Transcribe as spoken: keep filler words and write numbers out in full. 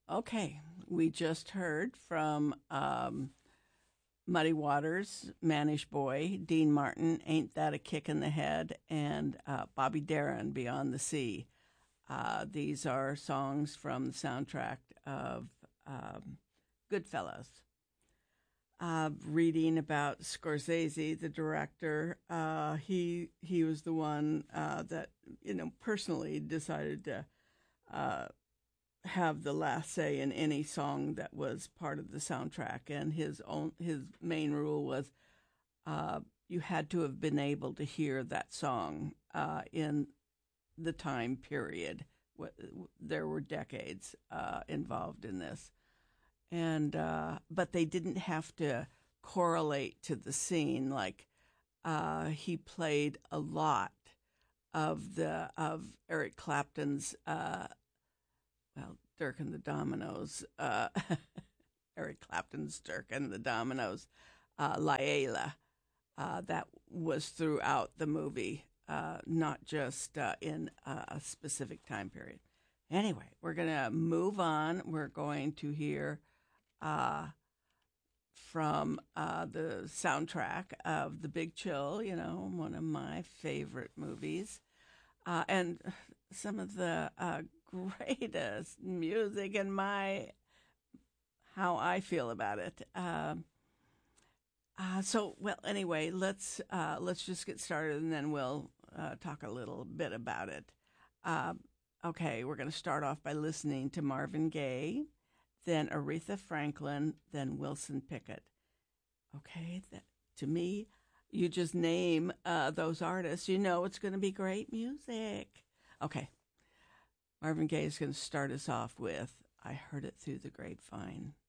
Okay, we just heard from um, Muddy Waters, Manish Boy, Dean Martin, Ain't That a Kick in the Head, and uh, Bobby Darin, Beyond the Sea. Uh, these are songs from the soundtrack of um, Goodfellas. Uh, reading about Scorsese, the director, uh, he he was the one uh, that you know personally decided to uh, have the last say in any song that was part of the soundtrack, and his own his main rule was uh, you had to have been able to hear that song uh, in the time period. There were decades uh, involved in this. And uh, but they didn't have to correlate to the scene. Like uh, he played a lot of the of Eric Clapton's uh, well, Dirk and the Dominoes, uh, Eric Clapton's Dirk and the Dominoes, uh, Layla. Uh, that was throughout the movie, uh, not just uh, in a specific time period. Anyway, we're gonna move on. We're going to hear. Uh, from uh, the soundtrack of The Big Chill, you know, one of my favorite movies, uh, and some of the uh, greatest music and my how I feel about it. Um, uh, so, well, anyway, let's uh, let's just get started, and then we'll uh, talk a little bit about it. Uh, okay, we're going to start off by listening to Marvin Gaye, then Aretha Franklin, then Wilson Pickett. Okay, that, to me, you just name uh, those artists, you know it's going to be great music. Okay, Marvin Gaye is going to start us off with I Heard It Through the Grapevine.